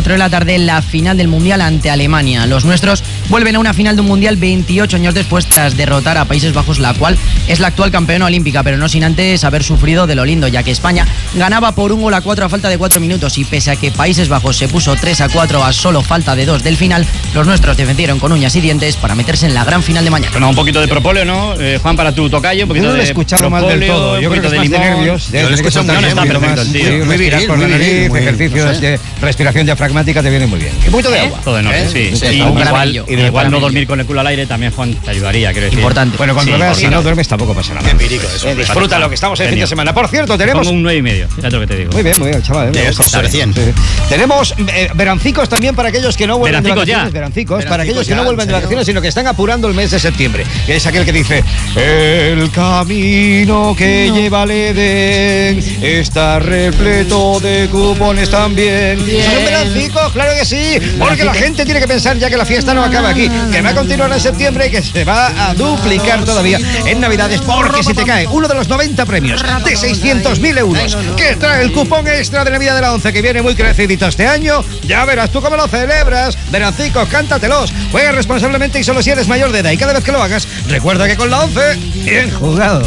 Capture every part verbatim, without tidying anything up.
tres de la tarde la final del Mundial ante Alemania. Los nuestros vuelven a una final de un Mundial veintiocho años después tras derrotar a Países Bajos, la cual es la actual campeona olímpica, pero no sin antes haber sufrido de lo lindo, ya que España ganaba por un gol a cuatro a falta de cuatro minutos y pese a que Países Bajos se puso tres a cuatro a solo falta de dos del final, los nuestros defendieron con uñas y dientes para meterse en la gran final de mañana. Bueno, un poquito de propóleo, ¿no? Eh, Juan, para tu tocayo, un poquito Yo no lo he de escuchado mal del todo. Yo creo que es más de nervios. Yo lo he escuchado muy bien, está perfecto, más, tío. Sí, Muy respirar viril, por la muy nariz, viril, muy- ejercicios no sé. de respiración diafragmática te viene muy bien. Un poquito de ¿Eh? agua. Todo en orden, ¿Eh? sí. Sí, Y un igual, caramello. igual no dormir con el culo al aire también, Juan, te ayudaría, quiero decir. Importante. Bueno, cuando Sí, veas, si porque no duermes tampoco pasa nada. Eh, disfruta lo que estamos en fin de semana. Por cierto, tenemos... Pongo un nueve y medio, fíjate lo que te digo. Muy bien, muy bien, chaval. Sí, me eso gusta. sobre cien. Sí. Tenemos eh, verancicos también para aquellos que no vuelven de Verancicos ya. vacaciones. Verancicos, para Verancicos aquellos que ya, no vuelven ¿en de serio? vacaciones, sino que están apurando el mes de septiembre. Que es aquel que dice: el camino que lleva al Edén está repleto de cupones también. ¿Son verancicos? Claro que sí, porque la gente tiene que pensar ya que la fiesta no acaba aquí, que va a continuar en septiembre y que se va a duplicar todavía en Navidades, porque si te cae uno de los noventa premios de seiscientos mil euros que trae el cupón extra de Navidad de la once, que viene muy crecidito este año, ya verás tú cómo lo celebras. Verancicos, cántatelos, juega responsablemente y solo si eres mayor de edad, y cada vez que lo hagas, recuerda que con la once, bien jugado.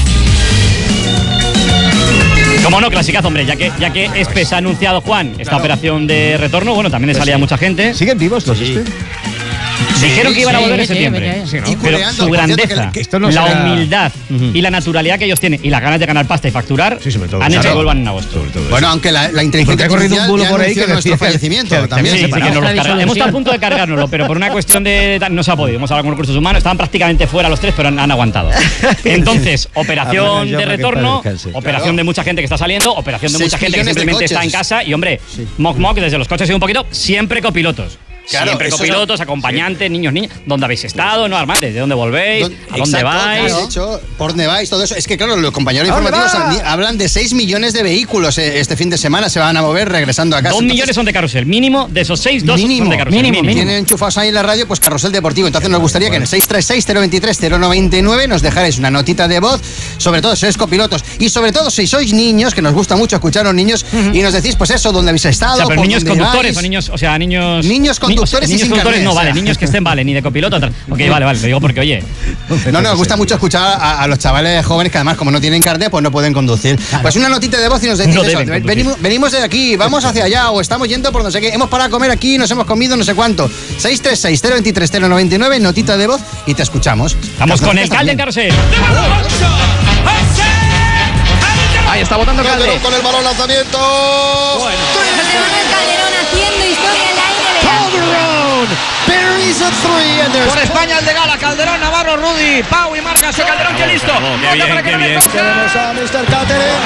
Como no, clasicazo, hombre, ya que, ya que Espes ha anunciado, Juan, esta Claro. operación de retorno, bueno, también le salía a mucha gente. ¿Siguen vivos los este? Dijeron que iban a sí, volver en sí, septiembre. sí, ¿no? Pero Culeando, su por cierto, grandeza, que- que esto no la será- humildad y la naturalidad que ellos tienen y las ganas de ganar pasta y facturar Sí, sobre todo. han hecho Claro. que vuelvan en agosto. Bueno, aunque la, la Porque inteligencia ha corrido un artificial bulo ya por ahí anunció que nuestro decía que- fallecimiento que- también. Sí, sí, que separado. nos los carga- disolución. hemos estado a punto de cargárnoslo, pero por una cuestión de... No se ha podido. Hemos hablado con recursos humanos, estaban prácticamente fuera los tres, pero han, han aguantado. Entonces, operación Apenas yo de para que retorno, para descanse. operación Claro. de mucha gente que está saliendo, operación de Seis mucha gente que millones de simplemente está en coches. casa y, hombre, mock mock desde los coches y un poquito, siempre copilotos. Claro, siempre eso copilotos, es- acompañantes, niños, niñas. ¿Dónde habéis estado? No, Armande, ¿de dónde volvéis? Don- ¿A dónde Exacto, vais? De hecho, por dónde vais, todo eso. Es que, claro, los compañeros ¿A dónde informativos va? hablan- hablan de seis millones de vehículos eh, este fin de semana. Se van a mover regresando a casa. Dos Entonces, millones son de carrusel. Mínimo de esos seis, dos Mínimo, son de carrusel. mínimo, mínimo. Tienen enchufados ahí en la radio, pues Carrusel Deportivo. Entonces nos gustaría que en el seis tres seis, cero dos tres, cero nueve nueve nos dejarais una notita de voz, sobre todo si sois copilotos y sobre todo si sois niños, que nos gusta mucho escuchar a los niños, y nos decís, pues eso, dónde habéis estado, O sea, pero por niños dónde conductores vais. o niños, o sea, niños... Niños ni- o sea, conductores y niños sin conductores carné, no, o vale, sea. niños que estén, vale, ni de copiloto. tal. Ok, vale, vale, lo digo porque, oye... No, no, nos gusta mucho escuchar a, a los chavales jóvenes que además como no tienen carnet pues no pueden conducir. Pues una notita de voz y nos decís No eso. deben conducir. Venimos, venimos de aquí, vamos hacia allá o estamos yendo por no sé qué. Hemos parado a comer aquí, nos hemos comido no sé cuánto. seis tres seis, cero dos tres, cero nueve nueve, notita de voz y te escuchamos. Vamos Las con el noticias Calde en también. carrusel. Ahí está votando Calde. Calderón con el balón lanzamiento. José Manuel Calderón haciendo historia en la N B A. Calderón buries a three and there's Por España el de Gala, Calderón, Navarro, Rudy, Pau y Marcas, Calderón, que listo. Bravo, qué Vota bien, para que qué no le bien. toque. Tenemos a mister Cáceres.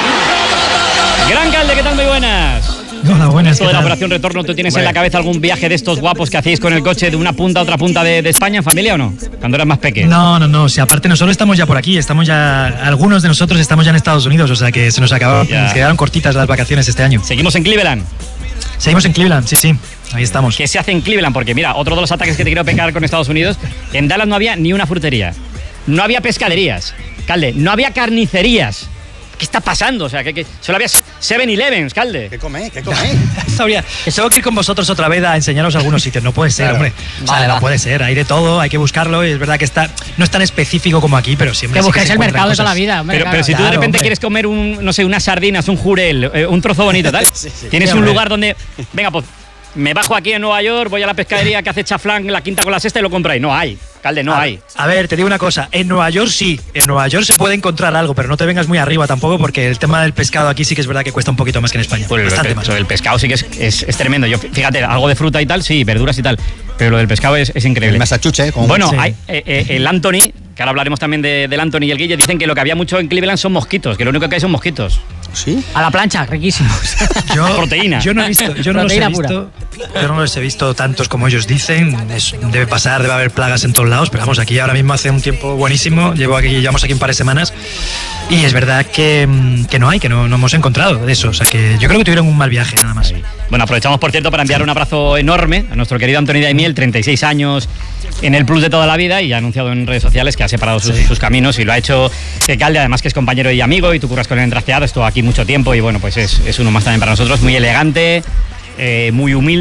Gran Calde, ¿qué tal? Muy buenas. Hola, buenas. Esto de la operación retorno, ¿tú tienes en la cabeza algún viaje de estos guapos que hacéis con el coche de una punta a otra punta de, de España en familia o no? Cuando eras más pequeño. No, no, no. Si aparte nosotros estamos ya por aquí, estamos ya. Algunos de nosotros estamos ya en Estados Unidos, o sea que se nos acabaron, Ya. nos quedaron cortitas las vacaciones este año. Seguimos en Cleveland. Seguimos en Cleveland, sí, sí. Ahí estamos. ¿Qué se hace en Cleveland? Porque mira, otro de los ataques que te quiero pegar con Estados Unidos, en Dallas no había ni una frutería, no había pescaderías, Calde, no había carnicerías. ¿Qué está pasando? O sea, que, que solo había seven elevens, Calde. ¿Qué coméis? ¿Qué coméis? Sabría que tengo que ir con vosotros otra vez a enseñaros algunos sitios. No puede ser, Claro. hombre. O sea, Vale, no va. puede ser. Hay de todo, hay que buscarlo. Y es verdad que está, no es tan específico como aquí, pero siempre. Que sí buscáis se el encuentran mercado de toda la cosas. vida, hombre. Pero, claro. pero si tú de Claro, repente hombre. quieres comer un, no sé, unas sardinas, un jurel, eh, un trozo bonito, tal, tienes Sí, un hombre. lugar donde, venga, pues me bajo aquí en Nueva York, voy a la pescadería que hace chaflán, la quinta con la sexta y lo compro ahí. No hay, Calde, no a, hay. A ver, te digo una cosa. En Nueva York sí. En Nueva York se puede encontrar algo, pero no te vengas muy arriba tampoco, porque el tema del pescado aquí sí que es verdad que cuesta un poquito más que en España. Pues el, Bastante pe- más. el pescado sí que es, es, es tremendo. Yo, fíjate, algo de fruta y tal, sí, verduras y tal. Pero lo del pescado es, es increíble. El Massachusetts, como Bueno, Sí. hay, eh, eh, el Anthony, que ahora hablaremos también de, del Anthony y el Guille, dicen que lo que había mucho en Cleveland son mosquitos, que lo único que hay son mosquitos. ¿Sí? A la plancha, riquísimos. Yo, Proteína. Yo no he visto, yo no los he Proteína pura. visto, yo no los he visto tantos como ellos dicen. Es- debe pasar, debe haber plagas en todos lados, pero vamos, aquí ahora mismo hace un tiempo buenísimo. Llevo aquí, llevamos aquí un par de semanas y es verdad que, mm, que no hay, que no, no hemos encontrado de eso. O sea que yo creo que tuvieron un mal viaje nada más. Bueno, aprovechamos, por cierto, para enviar un abrazo enorme a nuestro querido Anthony Daimiel, treinta y seis años en el Plus de toda la vida, y ha anunciado en redes sociales que ha separado sus, Sí. sus caminos, y lo ha hecho que Calde, además que es compañero y amigo, y tú curras con él en Trasteado, estuvo aquí mucho tiempo, y bueno, pues es, es uno más también para nosotros, muy elegante, eh, muy humilde.